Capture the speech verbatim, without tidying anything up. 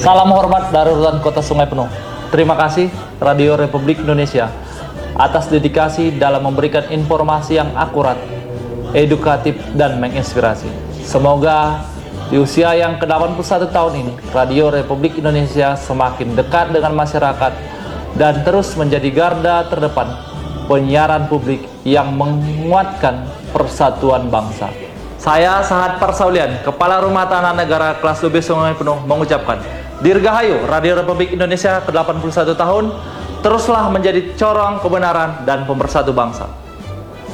Salam hormat dari Rutan Kota Sungai Penuh. Terima kasih Radio Republik Indonesia atas dedikasi dalam memberikan informasi yang akurat, edukatif, dan menginspirasi. Semoga di usia yang ke delapan puluh satu tahun ini, Radio Republik Indonesia semakin dekat dengan masyarakat dan terus menjadi garda terdepan penyiaran publik yang menguatkan persatuan bangsa. Saya Sahat Parsaulian, Kepala Rumah Tahanan Negara kelas dua B Sungai Penuh mengucapkan, Dirgahayu Radio Republik Indonesia ke delapan puluh satu tahun, teruslah menjadi corong kebenaran dan pemersatu bangsa.